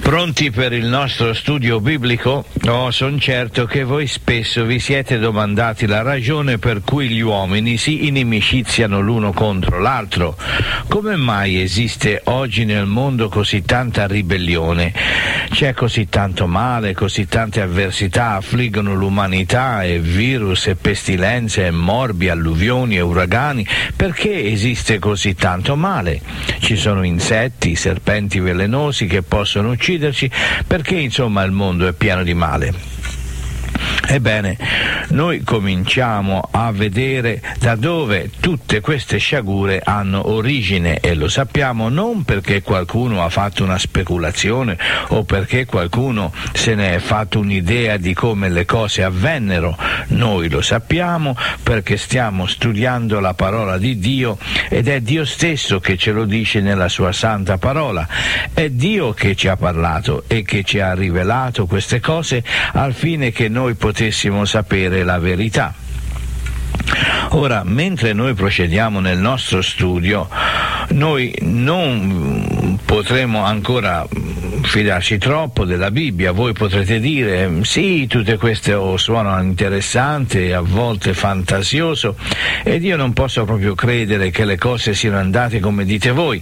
Pronti per il nostro studio biblico? Sono certo che voi spesso vi siete domandati la ragione per cui gli uomini si inimiciziano l'uno contro l'altro. Come mai esiste oggi nel mondo così tanta ribellione? C'è così tanto male, così tante avversità affliggono l'umanità, e virus e pestilenze e morbi, alluvioni e uragani. Perché esiste così tanto male? Ci sono insetti, serpenti velenosi che possono ucciderci, perché insomma il mondo è pieno di male. Ebbene, noi cominciamo a vedere da dove tutte queste sciagure hanno origine, e lo sappiamo non perché qualcuno ha fatto una speculazione o perché qualcuno se ne è fatto un'idea di come le cose avvennero. Noi lo sappiamo perché stiamo studiando la parola di Dio, ed è Dio stesso che ce lo dice nella sua santa parola. È Dio che ci ha parlato e che ci ha rivelato queste cose al fine che noi potessimo sapere la verità. Ora, mentre noi procediamo nel nostro studio, noi non potremo ancora fidarci troppo della Bibbia. Voi potrete dire, sì, tutte queste suonano interessanti, a volte fantasioso, ed io non posso proprio credere che le cose siano andate come dite voi.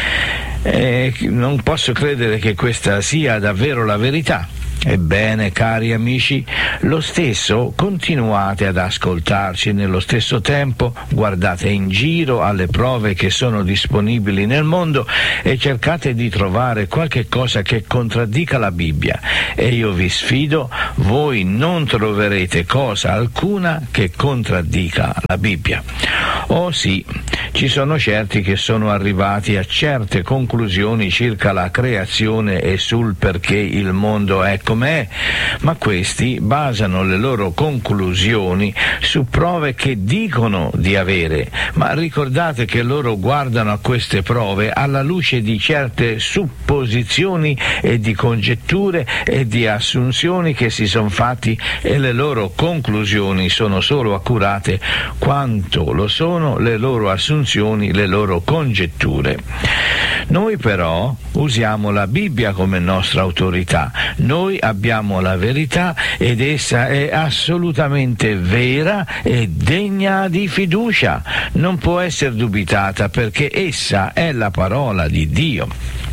Non posso credere che questa sia davvero la verità. Ebbene, cari amici, lo stesso continuate ad ascoltarci, nello stesso tempo guardate in giro alle prove che sono disponibili nel mondo e cercate di trovare qualche cosa che contraddica la Bibbia, e io vi sfido, voi non troverete cosa alcuna che contraddica la Bibbia. Oh sì, ci sono certi che sono arrivati a certe conclusioni circa la creazione e sul perché il mondo è com'è, ma questi basano le loro conclusioni su prove che dicono di avere, ma ricordate che loro guardano a queste prove alla luce di certe supposizioni e di congetture e di assunzioni che si sono fatti, e le loro conclusioni sono solo accurate quanto lo sono le loro assunzioni, le loro congetture. Noi però usiamo la Bibbia come nostra autorità. Noi abbiamo la verità ed essa è assolutamente vera e degna di fiducia. Non può essere dubitata perché essa è la parola di Dio.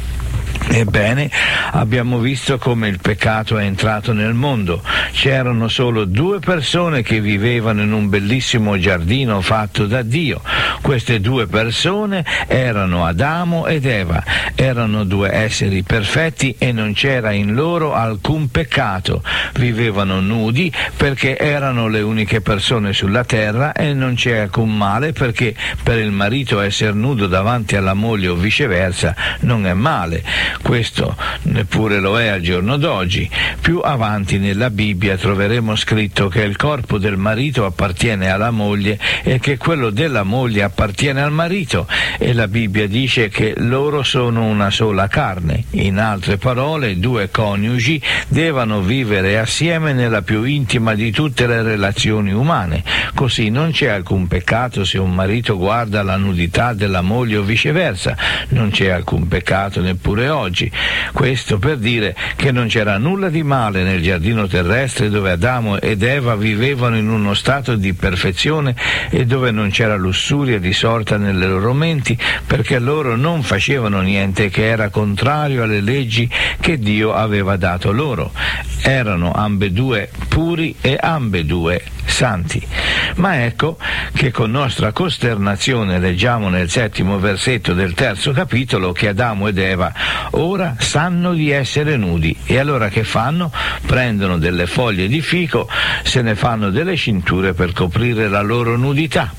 Ebbene, abbiamo visto come il peccato è entrato nel mondo. C'erano solo 2 persone che vivevano in un bellissimo giardino fatto da Dio. Queste 2 persone erano Adamo ed Eva. Erano 2 esseri perfetti e non c'era in loro alcun peccato. Vivevano nudi perché erano le uniche persone sulla terra, e non c'è alcun male perché per il marito essere nudo davanti alla moglie o viceversa non è male. Questo neppure lo è al giorno d'oggi. Più avanti nella Bibbia troveremo scritto che il corpo del marito appartiene alla moglie e che quello della moglie appartiene al marito, e la Bibbia dice che loro sono una sola carne. In altre parole, 2 coniugi devono vivere assieme nella più intima di tutte le relazioni umane. Così non c'è alcun peccato se un marito guarda la nudità della moglie o viceversa. Non c'è alcun peccato neppure oggi. Questo per dire che non c'era nulla di male nel giardino terrestre dove Adamo ed Eva vivevano in uno stato di perfezione e dove non c'era lussuria di sorta nelle loro menti, perché loro non facevano niente che era contrario alle leggi che Dio aveva dato loro. Erano ambedue puri e ambedue santi. Ma ecco che con nostra costernazione leggiamo nel 7° versetto del 3° capitolo che Adamo ed Eva ora sanno di essere nudi, e allora che fanno? Prendono delle foglie di fico, se ne fanno delle cinture per coprire la loro nudità.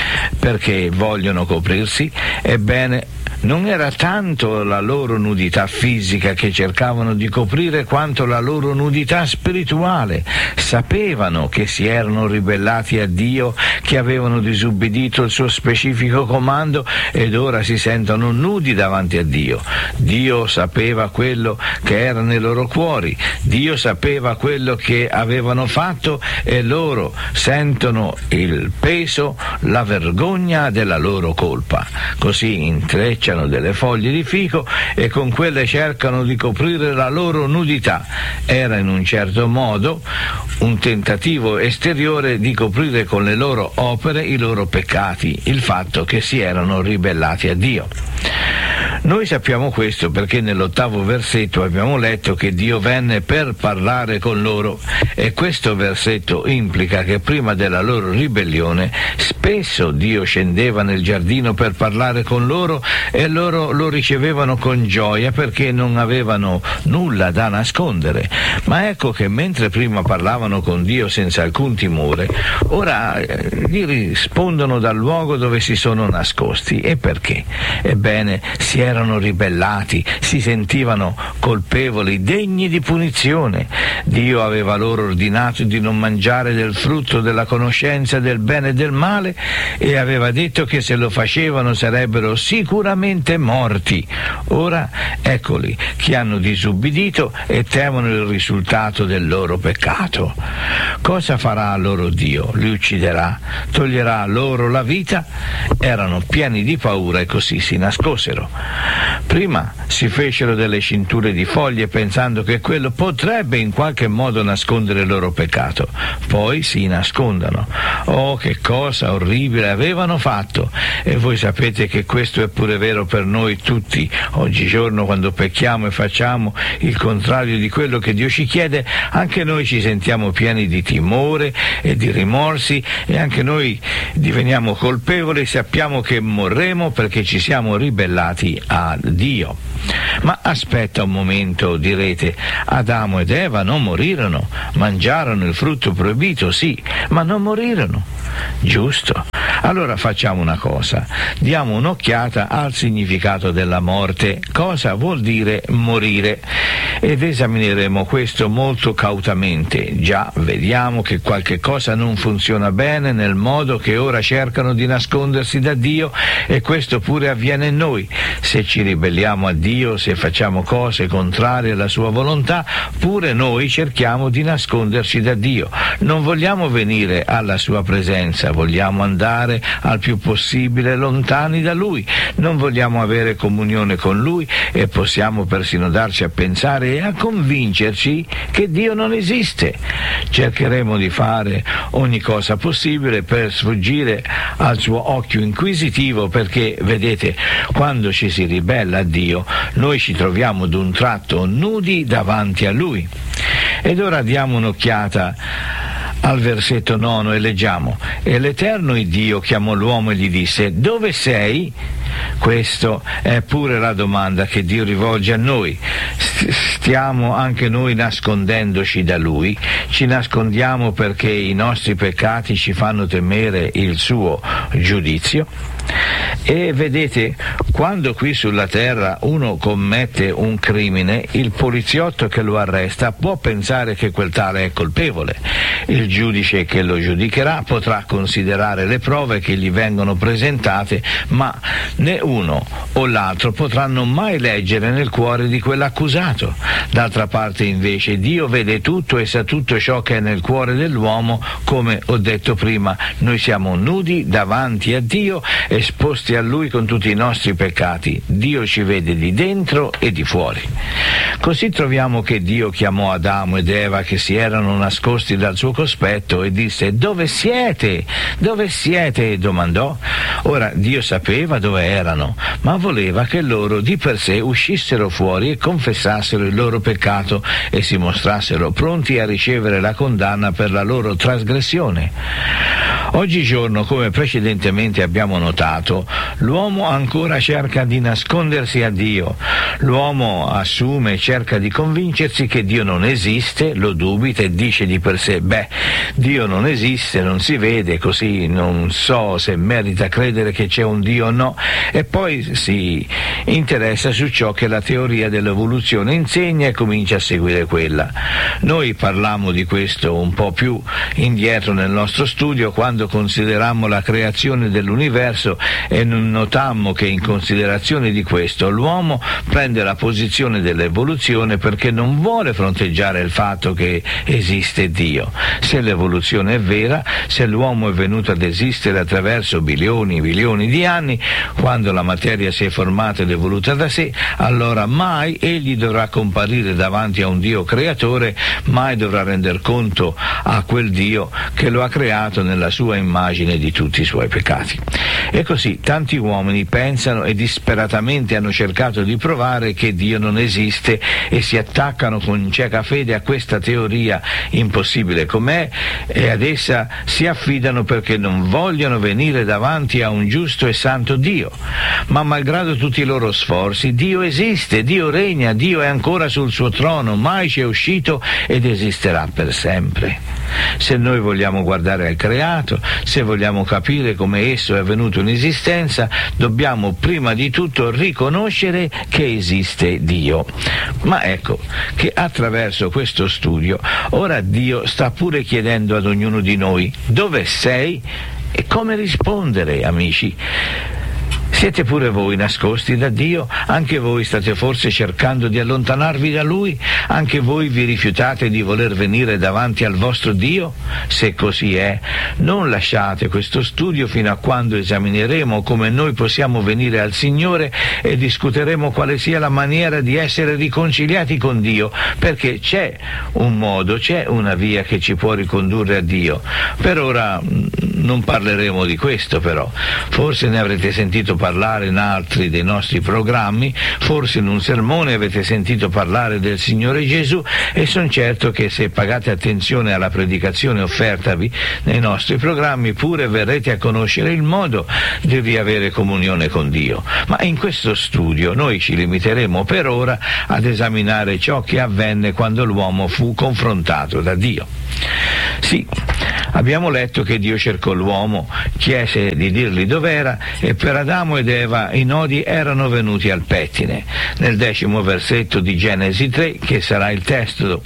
Perché vogliono coprirsi? Ebbene, non era tanto la loro nudità fisica che cercavano di coprire quanto la loro nudità spirituale. Sapevano che si erano ribellati a Dio, che avevano disubbidito il suo specifico comando, ed ora si sentono nudi davanti a Dio. Dio sapeva quello che era nei loro cuori, Dio sapeva quello che avevano fatto, e loro sentono il peso, la vergogna della loro colpa. Così intreccia strisciano delle foglie di fico e con quelle cercano di coprire la loro nudità. Era in un certo modo un tentativo esteriore di coprire con le loro opere i loro peccati, il fatto che si erano ribellati a Dio. Noi sappiamo questo perché nell'8° versetto abbiamo letto che Dio venne per parlare con loro, e questo versetto implica che prima della loro ribellione spesso Dio scendeva nel giardino per parlare con loro e loro lo ricevevano con gioia perché non avevano nulla da nascondere. Ma ecco che mentre prima parlavano con Dio senza alcun timore, ora gli rispondono dal luogo dove si sono nascosti. E perché? Ebbene, si erano ribellati, si sentivano colpevoli, degni di punizione. Dio aveva loro ordinato di non mangiare del frutto della conoscenza del bene e del male e aveva detto che se lo facevano sarebbero sicuramente morti. Ora eccoli che hanno disubbidito e temono il risultato del loro peccato. Cosa farà loro Dio? Li ucciderà? Toglierà loro la vita? Erano pieni di paura e così si nascosero. Prima si fecero delle cinture di foglie pensando che quello potrebbe in qualche modo nascondere il loro peccato. Poi si nascondono. Oh, che cosa orribile avevano fatto! E voi sapete che questo è pure vero per noi tutti. Oggigiorno, quando pecchiamo e facciamo il contrario di quello che Dio ci chiede, anche noi ci sentiamo pieni di timore e di rimorsi, e anche noi diveniamo colpevoli, sappiamo che morremo perché ci siamo ribellati a Dio. Ma aspetta un momento, direte, Adamo ed Eva non morirono, mangiarono il frutto proibito, sì, ma non morirono. Giusto. Allora facciamo una cosa, diamo un'occhiata al significato della morte, cosa vuol dire morire, ed esamineremo questo molto cautamente. Già vediamo che qualche cosa non funziona bene nel modo che ora cercano di nascondersi da Dio, e questo pure avviene in noi. Se ci ribelliamo a Dio, se facciamo cose contrarie alla sua volontà, pure noi cerchiamo di nasconderci da Dio. Non vogliamo venire alla sua presenza, vogliamo andare al più possibile lontani da Lui, non vogliamo avere comunione con Lui e possiamo persino darci a pensare e a convincerci che Dio non esiste. Cercheremo di fare ogni cosa possibile per sfuggire al suo occhio inquisitivo, perché vedete, quando ci si ribella a Dio noi ci troviamo d'un tratto nudi davanti a Lui. Ed ora diamo un'occhiata al versetto 9 e leggiamo: e l'Eterno Dio chiamò l'uomo e gli disse: dove sei? Questa è pure la domanda che Dio rivolge a noi. Stiamo anche noi nascondendoci da Lui? Ci nascondiamo perché i nostri peccati ci fanno temere il suo giudizio? E vedete, quando qui sulla terra uno commette un crimine, il poliziotto che lo arresta può pensare che quel tale è colpevole. Il giudice che lo giudicherà potrà considerare le prove che gli vengono presentate, ma né uno o l'altro potranno mai leggere nel cuore di quell'accusato. D'altra parte invece Dio vede tutto e sa tutto ciò che è nel cuore dell'uomo. Come ho detto prima, noi siamo nudi davanti a Dio, esposti a Lui con tutti i nostri peccati. Dio ci vede di dentro e di fuori. Così troviamo che Dio chiamò Adamo ed Eva, che si erano nascosti dal suo cospetto, e disse: dove siete? Dove siete? domandò. Ora Dio sapeva dove erano, ma voleva che loro di per sé uscissero fuori e confessassero il loro peccato e si mostrassero pronti a ricevere la condanna per la loro trasgressione. Oggigiorno, come precedentemente abbiamo notato, l'uomo ancora cerca di nascondersi a Dio. L'uomo assume e cerca di convincersi che Dio non esiste, lo dubita e dice di per sé: Dio non esiste, non si vede, così non so se merita credere che c'è un Dio o no, e poi si interessa su ciò che la teoria dell'evoluzione insegna e comincia a seguire quella. Noi parlammo di questo un po' più indietro nel nostro studio, quando considerammo la creazione dell'universo, e notammo che in considerazione di questo l'uomo prende difende la posizione dell'evoluzione perché non vuole fronteggiare il fatto che esiste Dio. Se l'evoluzione è vera, se l'uomo è venuto ad esistere attraverso bilioni e bilioni di anni, quando la materia si è formata ed evoluta da sé, allora mai egli dovrà comparire davanti a un Dio creatore, mai dovrà render conto a quel Dio che lo ha creato nella sua immagine di tutti i suoi peccati. E così tanti uomini pensano e disperatamente hanno cercato di provare che Dio non esiste e si attaccano con cieca fede a questa teoria impossibile com'è e ad essa si affidano perché non vogliono venire davanti a un giusto e santo Dio. Ma malgrado tutti i loro sforzi, Dio esiste, Dio regna, Dio è ancora sul suo trono, mai ci è uscito ed esisterà per sempre. Se noi vogliamo guardare al creato, se vogliamo capire come esso è venuto in esistenza, dobbiamo prima di tutto riconoscere che esiste Dio. Ma ecco che attraverso questo studio ora Dio sta pure chiedendo ad ognuno di noi: dove sei? E come rispondere, amici? Siete pure voi nascosti da Dio? Anche voi state forse cercando di allontanarvi da Lui? Anche voi vi rifiutate di voler venire davanti al vostro Dio? Se così è, non lasciate questo studio fino a quando esamineremo come noi possiamo venire al Signore e discuteremo quale sia la maniera di essere riconciliati con Dio, perché c'è un modo, c'è una via che ci può ricondurre a Dio. Per ora non parleremo di questo, però. Forse ne avrete sentito parlare in altri dei nostri programmi, forse in un sermone avete sentito parlare del Signore Gesù, e sono certo che se pagate attenzione alla predicazione offertavi nei nostri programmi pure verrete a conoscere il modo di riavere comunione con Dio. Ma in questo studio noi ci limiteremo per ora ad esaminare ciò che avvenne quando l'uomo fu confrontato da Dio. Sì, abbiamo letto che Dio cercò l'uomo, chiese di dirgli dov'era, e per Adamo ed Eva i nodi erano venuti al pettine. Nel 10° versetto di Genesi 3, che sarà il testo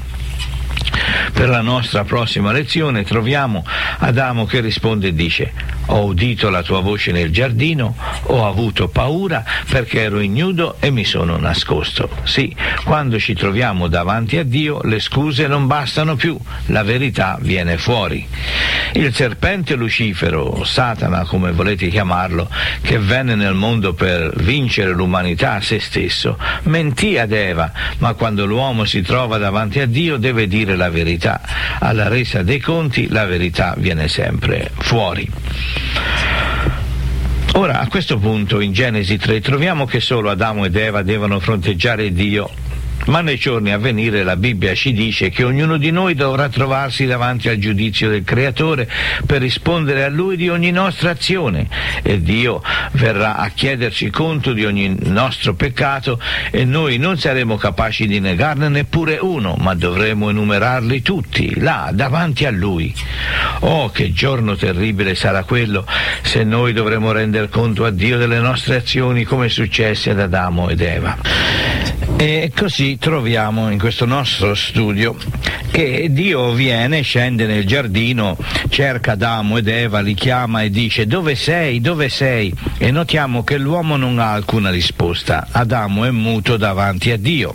per la nostra prossima lezione, troviamo Adamo che risponde e dice: ho udito la tua voce nel giardino, ho avuto paura perché ero ignudo e mi sono nascosto. Sì, quando ci troviamo davanti a Dio le scuse non bastano più, la verità viene fuori. Il serpente Lucifero, Satana come volete chiamarlo, che venne nel mondo per vincere l'umanità a se stesso, mentì ad Eva, ma quando l'uomo si trova davanti a Dio deve dire la verità. Alla resa dei conti la verità viene sempre fuori. Ora, a questo punto in Genesi 3 troviamo che solo Adamo ed Eva devono fronteggiare Dio, ma nei giorni a venire la Bibbia ci dice che ognuno di noi dovrà trovarsi davanti al giudizio del Creatore per rispondere a Lui di ogni nostra azione, e Dio verrà a chiederci conto di ogni nostro peccato e noi non saremo capaci di negarne neppure uno, ma dovremo enumerarli tutti là davanti a Lui. Oh, che giorno terribile sarà quello se noi dovremo rendere conto a Dio delle nostre azioni, come successe ad Adamo ed Eva. E così troviamo in questo nostro studio che Dio viene, scende nel giardino, cerca Adamo ed Eva, li chiama e dice: dove sei? Dove sei? E notiamo che l'uomo non ha alcuna risposta. Adamo è muto davanti a Dio.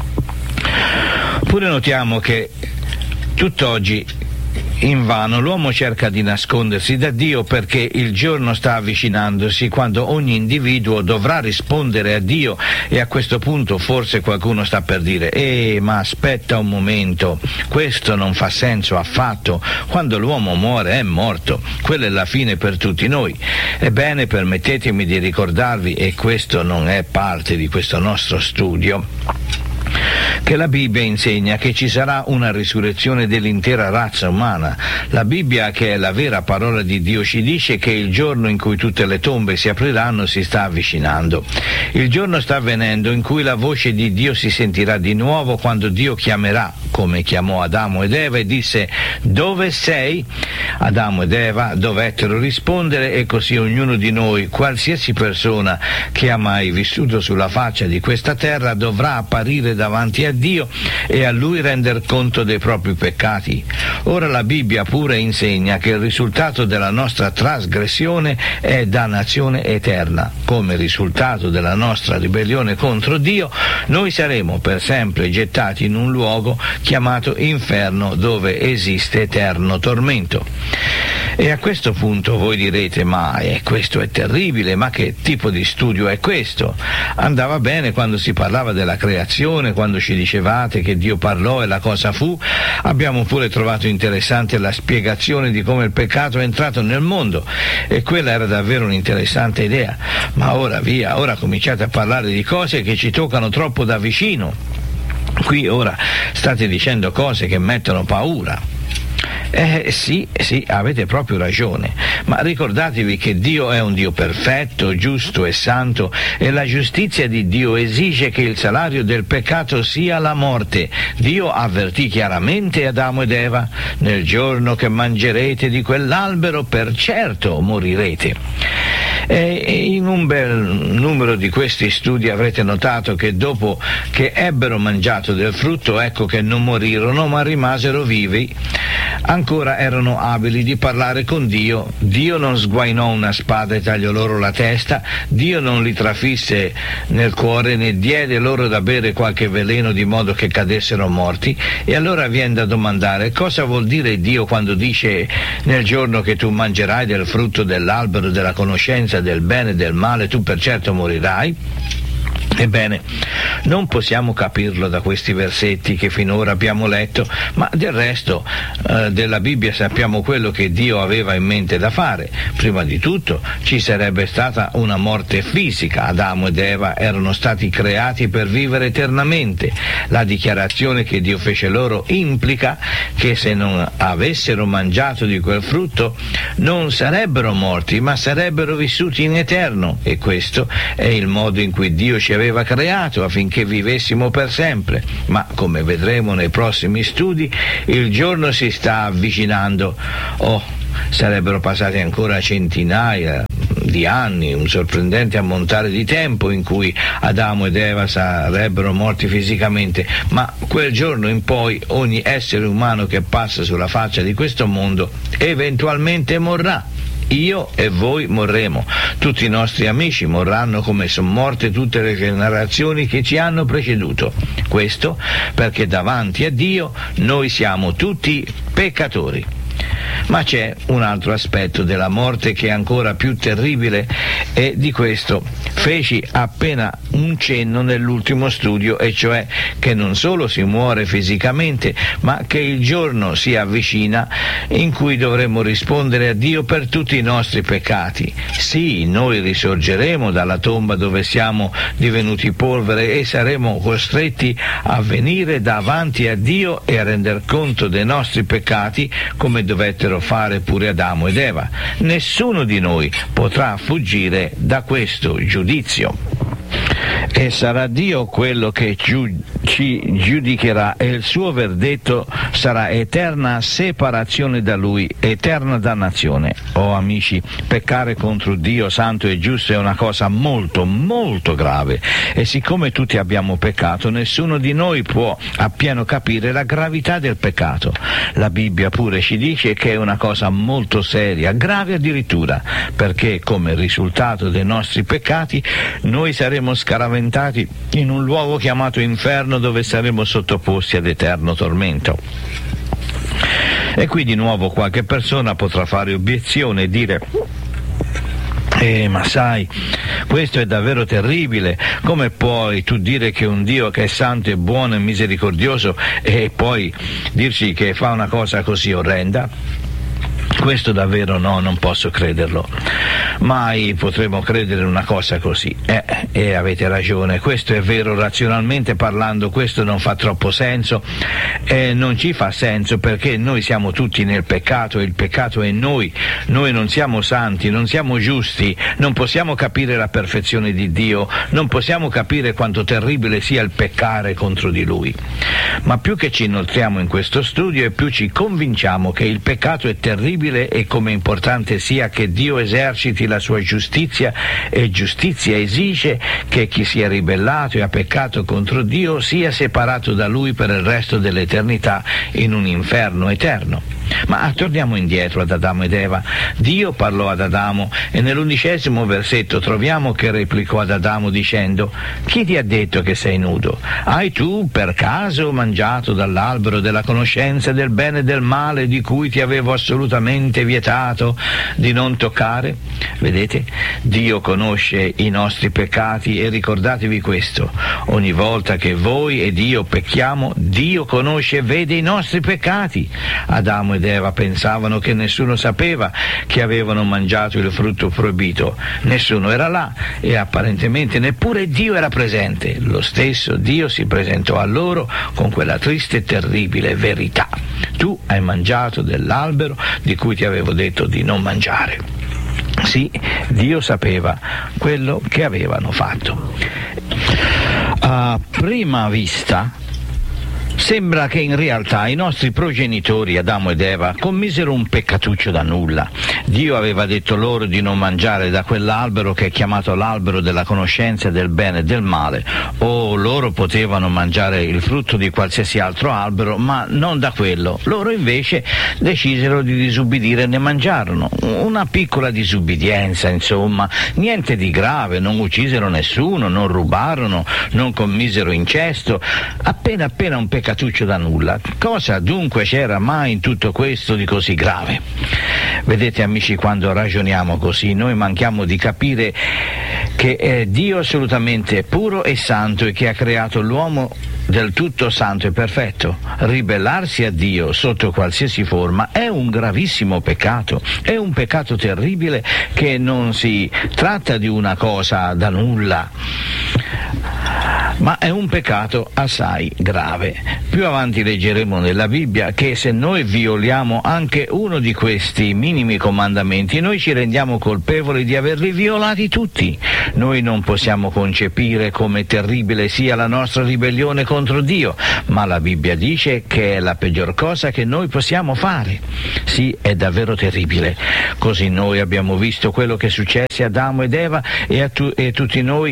Pure notiamo che tutt'oggi invano l'uomo cerca di nascondersi da Dio, perché il giorno sta avvicinandosi quando ogni individuo dovrà rispondere a Dio, e a questo punto forse qualcuno sta per dire: ma aspetta un momento, questo non fa senso affatto, quando l'uomo muore è morto, quella è la fine per tutti noi. Ebbene, permettetemi di ricordarvi, e questo non è parte di questo nostro studio, che la Bibbia insegna che ci sarà una risurrezione dell'intera razza umana. La Bibbia, che è la vera parola di Dio, ci dice che il giorno in cui tutte le tombe si apriranno si sta avvicinando. Il giorno sta avvenendo in cui la voce di Dio si sentirà di nuovo quando Dio chiamerà, come chiamò Adamo ed Eva e disse: dove sei? Adamo ed Eva dovettero rispondere, e così ognuno di noi, qualsiasi persona che ha mai vissuto sulla faccia di questa terra, dovrà apparire davanti a Dio e a Lui render conto dei propri peccati. Ora la Bibbia pure insegna che il risultato della nostra trasgressione è dannazione eterna. Come risultato della nostra ribellione contro Dio, noi saremo per sempre gettati in un luogo chiamato inferno, dove esiste eterno tormento. E a questo punto voi direte: ma questo è terribile, ma che tipo di studio è questo? Andava bene quando si parlava della creazione, quando ci dicevate che Dio parlò e la cosa fu. Abbiamo pure trovato interessante la spiegazione di come il peccato è entrato nel mondo, e quella era davvero un'interessante idea. Ma ora via, ora cominciate a parlare di cose che ci toccano troppo da vicino. Qui ora state dicendo cose che mettono paura. Sì, avete proprio ragione, ma ricordatevi che Dio è un Dio perfetto, giusto e santo, e la giustizia di Dio esige che il salario del peccato sia la morte. Dio avvertì chiaramente Adamo ed Eva: nel giorno che mangerete di quell'albero per certo morirete. E in un bel numero di questi studi avrete notato che dopo che ebbero mangiato del frutto, ecco che non morirono ma rimasero vivi. Ancora erano abili di parlare con Dio. Dio non sguainò una spada e tagliò loro la testa. Dio non li trafisse nel cuore né diede loro da bere qualche veleno di modo che cadessero morti. E allora viene da domandare: cosa vuol dire Dio quando dice: nel giorno che tu mangerai del frutto dell'albero della conoscenza del bene e del male, tu per certo morirai? Ebbene, non possiamo capirlo da questi versetti che finora abbiamo letto, ma del resto della Bibbia sappiamo quello che Dio aveva in mente da fare. Prima di tutto ci sarebbe stata una morte fisica. Adamo ed Eva erano stati creati per vivere eternamente. La dichiarazione che Dio fece loro implica che se non avessero mangiato di quel frutto non sarebbero morti, ma sarebbero vissuti in eterno, e questo è il modo in cui Dio ci aveva creato, affinché vivessimo per sempre. Ma come vedremo nei prossimi studi, il giorno si sta avvicinando. Sarebbero passati ancora centinaia di anni, un sorprendente ammontare di tempo in cui Adamo ed Eva sarebbero morti fisicamente, ma quel giorno in poi ogni essere umano che passa sulla faccia di questo mondo eventualmente morrà. Io e voi morremo, tutti i nostri amici morranno come sono morte tutte le generazioni che ci hanno preceduto. Questo perché davanti a Dio noi siamo tutti peccatori. Ma c'è un altro aspetto della morte che è ancora più terribile, e di questo feci appena un cenno nell'ultimo studio, e cioè che non solo si muore fisicamente, ma che il giorno si avvicina in cui dovremo rispondere a Dio per tutti i nostri peccati. Sì, noi risorgeremo dalla tomba dove siamo divenuti polvere e saremo costretti a venire davanti a Dio e a render conto dei nostri peccati, come dovettero fare pure Adamo ed Eva. Nessuno di noi potrà fuggire da questo giudizio. E sarà Dio quello che ci giudicherà, e il suo verdetto sarà eterna separazione da Lui, eterna dannazione. Amici, peccare contro Dio santo e giusto è una cosa molto, molto grave, e siccome tutti abbiamo peccato, nessuno di noi può appieno capire la gravità del peccato. La Bibbia pure ci dice che è una cosa molto seria, grave addirittura, perché come risultato dei nostri peccati noi saremo scaraventati in un luogo chiamato inferno, dove saremo sottoposti ad eterno tormento. E qui di nuovo qualche persona potrà fare obiezione e dire: ma sai, questo è davvero terribile. Come puoi tu dire che un Dio che è santo e buono e misericordioso e poi dirci che fa una cosa così orrenda? Questo davvero no, non posso crederlo. Mai potremo credere in una cosa così. E avete ragione, questo è vero razionalmente parlando, questo non fa troppo senso, non ci fa senso, perché noi siamo tutti nel peccato e il peccato è noi non siamo santi, non siamo giusti, non possiamo capire la perfezione di Dio, non possiamo capire quanto terribile sia il peccare contro di Lui. Ma più che ci inoltriamo in questo studio e più ci convinciamo che il peccato è terribile terribile e come importante sia che Dio eserciti la sua giustizia, e giustizia esige che chi si è ribellato e ha peccato contro Dio sia separato da Lui per il resto dell'eternità in un inferno eterno. Ma torniamo indietro ad Adamo ed Eva. Dio parlò ad Adamo e nell'11° versetto troviamo che replicò ad Adamo dicendo: chi ti ha detto che sei nudo? Hai tu per caso mangiato dall'albero della conoscenza del bene e del male, di cui ti avevo assolutamente vietato di non toccare? Vedete, Dio conosce i nostri peccati, e ricordatevi questo: ogni volta che voi ed io pecchiamo, Dio conosce e vede i nostri peccati. Adamo ed Eva pensavano che nessuno sapeva che avevano mangiato il frutto proibito. Nessuno era là e apparentemente neppure Dio era presente. Lo stesso Dio si presentò a loro con quella triste e terribile verità: tu hai mangiato dell'albero di cui ti avevo detto di non mangiare. Sì, Dio sapeva quello che avevano fatto. A prima vista sembra che in realtà i nostri progenitori Adamo ed Eva commisero un peccatuccio da nulla. Dio aveva detto loro di non mangiare da quell'albero che è chiamato l'albero della conoscenza del bene e del male, o loro potevano mangiare il frutto di qualsiasi altro albero, ma non da quello. Loro invece decisero di disubbidire e ne mangiarono. Una piccola disubbidienza, insomma, niente di grave, non uccisero nessuno, non rubarono, non commisero incesto, appena un peccatuccio da nulla. Cosa dunque c'era mai in tutto questo di così grave? Vedete amici, quando ragioniamo così noi manchiamo di capire che è Dio assolutamente puro e santo e che ha creato l'uomo del tutto santo e perfetto. Ribellarsi a Dio sotto qualsiasi forma è un gravissimo peccato, è un peccato terribile, che non si tratta di una cosa da nulla, ma è un peccato assai grave. Più avanti leggeremo nella Bibbia che se noi violiamo anche uno di questi minimi comandamenti, noi ci rendiamo colpevoli di averli violati tutti. Noi non possiamo concepire come terribile sia la nostra ribellione contro Dio, ma la Bibbia dice che è la peggior cosa che noi possiamo fare. Sì, è davvero terribile. Così noi abbiamo visto quello che successe a Adamo ed Eva e tutti noi,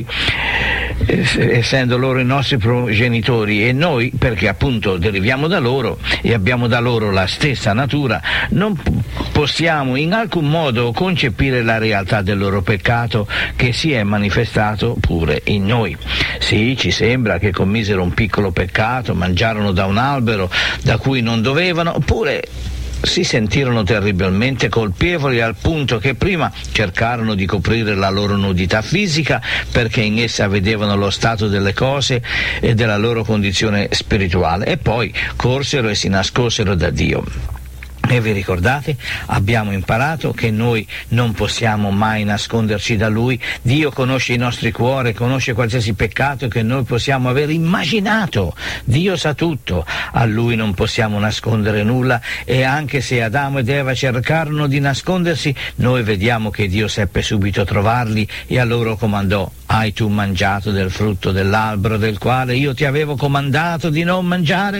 essendo loro i nostri progenitori, e noi, perché appunto deriviamo da loro e abbiamo da loro la stessa natura, non possiamo in alcun modo concepire la realtà del loro peccato, che si è manifestato pure in noi. Sì, ci sembra che commisero un piccolo peccato, mangiarono da un albero da cui non dovevano, oppure si sentirono terribilmente colpevoli al punto che prima cercarono di coprire la loro nudità fisica, perché in essa vedevano lo stato delle cose e della loro condizione spirituale, e poi corsero e si nascosero da Dio. E vi ricordate? Abbiamo imparato che noi non possiamo mai nasconderci da Lui. Dio conosce i nostri cuori, conosce qualsiasi peccato che noi possiamo aver immaginato. Dio sa tutto, a Lui non possiamo nascondere nulla, e anche se Adamo ed Eva cercarono di nascondersi, noi vediamo che Dio seppe subito trovarli e a loro comandò: hai tu mangiato del frutto dell'albero del quale io ti avevo comandato di non mangiare?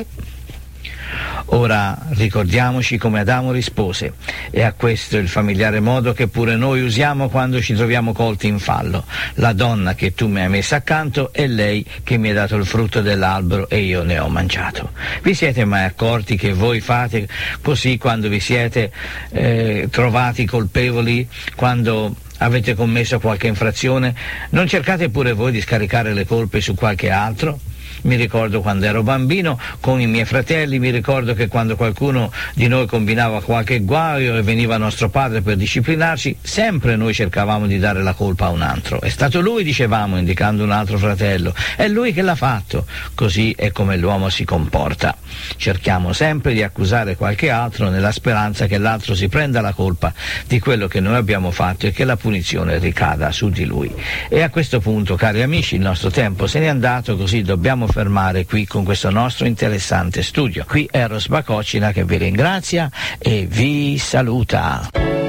Ora ricordiamoci come Adamo rispose, e a questo il familiare modo che pure noi usiamo quando ci troviamo colti in fallo: la donna che tu mi hai messa accanto è lei che mi ha dato il frutto dell'albero e io ne ho mangiato. Vi siete mai accorti che voi fate così quando vi siete trovati colpevoli, quando avete commesso qualche infrazione? Non cercate pure voi di scaricare le colpe su qualche altro? Mi ricordo quando ero bambino con i miei fratelli, mi ricordo che quando qualcuno di noi combinava qualche guaio e veniva nostro padre per disciplinarci, sempre noi cercavamo di dare la colpa a un altro. È stato lui, dicevamo, indicando un altro fratello, è lui che l'ha fatto. Così è come l'uomo si comporta. Cerchiamo sempre di accusare qualche altro nella speranza che l'altro si prenda la colpa di quello che noi abbiamo fatto e che la punizione ricada su di lui. E a questo punto, cari amici, il nostro tempo se n'è andato, così dobbiamo fermare qui con questo nostro interessante studio. Qui è Eros Bacocina che vi ringrazia e vi saluta.